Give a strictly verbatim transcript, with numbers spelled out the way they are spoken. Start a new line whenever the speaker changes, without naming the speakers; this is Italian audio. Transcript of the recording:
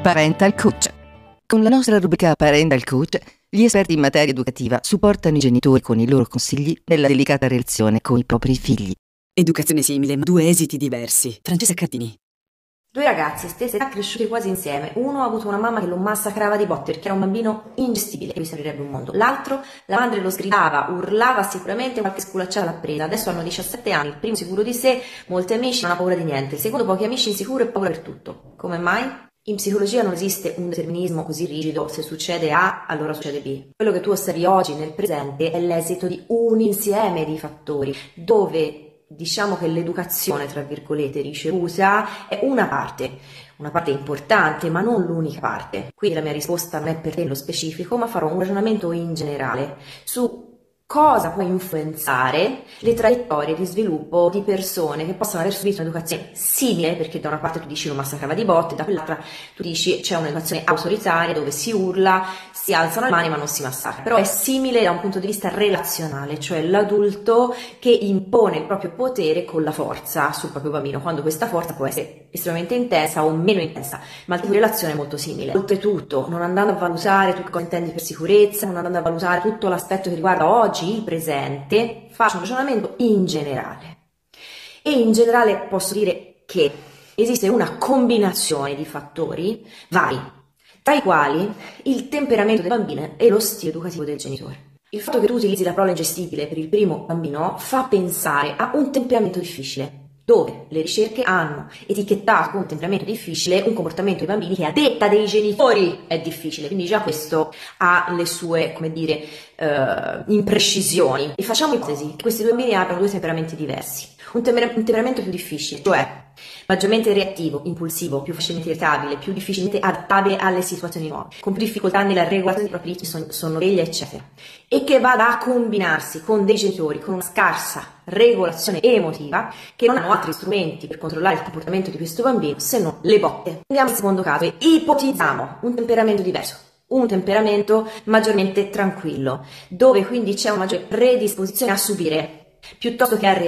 Parental Coach. Con la nostra rubrica Parental Coach, gli esperti in materia educativa supportano i genitori con i loro consigli nella delicata relazione con i propri figli.
Educazione simile, ma due esiti diversi. Francesca Cardini.
Due ragazzi stessi età cresciuti quasi insieme. Uno ha avuto una mamma che lo massacrava di botte perché era un bambino ingestibile, che vi servirebbe un mondo. L'altro, la madre lo sgridava, urlava, sicuramente qualche sculacciata l'ha presa. Adesso hanno diciassette anni, il primo sicuro di sé, molti amici, non ha paura di niente. Il secondo, pochi amici, insicuro e paura per tutto. Come mai? In psicologia non esiste un determinismo così rigido, se succede A, allora succede B. Quello che tu osservi oggi nel presente è l'esito di un insieme di fattori, dove diciamo che l'educazione, tra virgolette, ricevuta è una parte, una parte importante, ma non l'unica parte. Quindi la mia risposta non è per te nello specifico, ma farò un ragionamento in generale su cosa può influenzare le traiettorie di sviluppo di persone che possono aver subito un'educazione simile, perché da una parte tu dici lo massacrava di botte, da quell'altra tu dici c'è un'educazione autoritaria dove si urla, si alzano le mani ma non si massacra, però è simile da un punto di vista relazionale, cioè l'adulto che impone il proprio potere con la forza sul proprio bambino, quando questa forza può essere estremamente intensa o meno intensa, ma il tipo di relazione è molto simile. Oltretutto, non andando a valutare tu cosa intendi per sicurezza, non andando a valutare tutto l'aspetto che riguarda oggi il presente, faccio un ragionamento in generale. E in generale posso dire che esiste una combinazione di fattori vari, tra i quali il temperamento del bambino e lo stile educativo del genitore. Il fatto che tu utilizzi la parola ingestibile per il primo bambino fa pensare a un temperamento difficile, dove le ricerche hanno etichettato come temperamento difficile un comportamento dei bambini che a detta dei genitori è difficile, quindi già questo ha le sue, come dire, uh, imprecisioni. E facciamo ipotesi che questi due bambini abbiano due temperamenti diversi. Un, temer- un temperamento più difficile, cioè maggiormente reattivo, impulsivo, più facilmente irritabile, più difficilmente adattabile alle situazioni nuove, con più difficoltà nella regolazione dei propri ritmi son- sonnoveglia, eccetera, e che vada a combinarsi con dei genitori con una scarsa regolazione emotiva, che non hanno altri strumenti per controllare il comportamento di questo bambino se non le botte. Andiamo al secondo caso e ipotizziamo un temperamento diverso, un temperamento maggiormente tranquillo, dove quindi c'è una maggiore predisposizione a subire piuttosto che a reagire.